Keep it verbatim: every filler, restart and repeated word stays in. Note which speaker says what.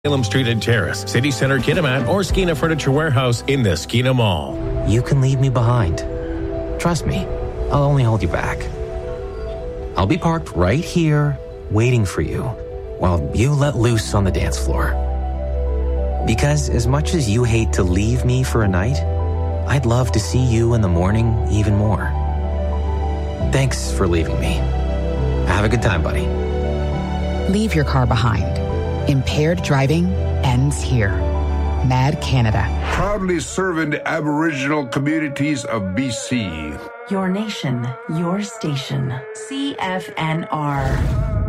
Speaker 1: Salem Street and Terrace, City Center Kitimat, or Skeena Furniture Warehouse in the Skeena Mall.
Speaker 2: You can leave me behind. Trust me, I'll only hold you back. I'll be parked right here, waiting for you, while you let loose on the dance floor. Because as much as you hate to leave me for a night, I'd love to see you in the morning even more. Thanks for leaving me. Have a good time, buddy.
Speaker 3: Leave your car behind. Impaired driving ends here. Mad Canada.
Speaker 4: Proudly serving the Aboriginal communities of B C.
Speaker 5: Your nation, your station. C F N R.